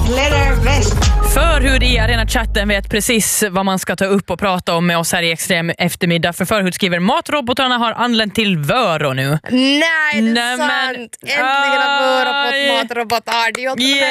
Letter West. Förhud i Arena-chatten vet precis vad man ska ta upp och prata om med oss här i Extrem eftermiddag. För Förhud skriver, matrobotarna har anlänt till Vörå nu. Nej, det är sant. Äntligen har Vörå fått matrobotar.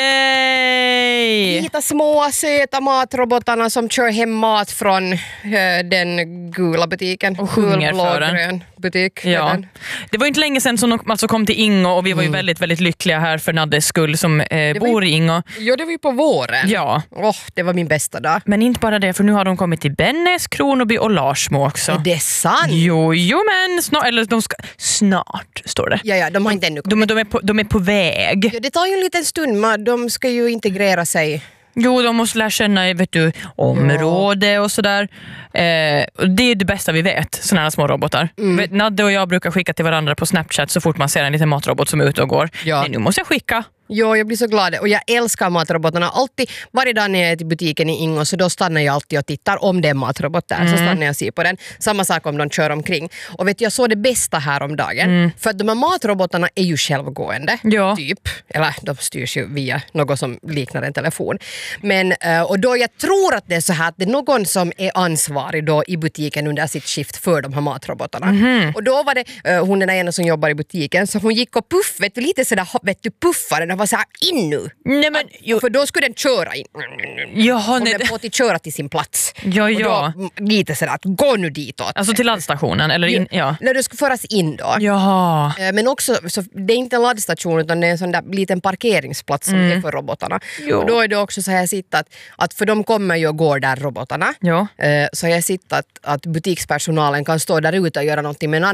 Yay! Vita små söta matrobotarna som kör hem mat från den gula butiken. Och sjunger för den. Grön butik. Ja. Det var inte länge sedan som de alltså kom till Ingo och vi var ju väldigt, väldigt lyckliga här för Naddes skull som bor i Ingo. Ja, det var ju på våren. Ja. Det var min bästa dag. Men inte bara det, för nu har de kommit till Bennes, Kronoby och Larsmo också. Är det sant? Jo men snart står det. Ja, de har inte ännu kommit. De är på väg. Ja, det tar ju en liten stund, men de ska ju integrera sig. Jo, de måste lära känna område och sådär. Det är det bästa vi vet, sådana här små robotar. Nadde och jag brukar skicka till varandra på Snapchat så fort man ser en liten matrobot som är ute och går. Ja. Nej, nu måste jag skicka. Jo, jag blir så glad. Och jag älskar matrobotarna. Alltid, varje dag när jag är till butiken i Ingo så då stannar jag alltid och tittar om det är en matrobot där. Så stannar jag och ser på den. Samma sak om de kör omkring. Och vet jag såg det bästa här om dagen. För att de här matrobotarna är ju självgående. Ja. Typ. Eller de styrs ju via något som liknar en telefon. Men, och då jag tror att det är så här att det är någon som är ansvarig då i butiken under sitt skift för de här matrobotarna. Och då var det hon den ena som jobbar i butiken så hon gick och lite sådär puffade. Den var så här in nu. Nej, men, För då skulle den köra in. Jaha, den får till köra till sin plats. Ja. Och då lite sådär att gå nu ditåt. Alltså till laddstationen? Eller När du ska föras in då. Jaha. Men också, så det är inte en laddstation utan det är en sån där liten parkeringsplats som är för robotarna. Jo. Och då är det också så här jag sitter att för de kommer ju och går där robotarna. Ja. Så jag sitter att butikspersonalen kan stå där ute och göra någonting med en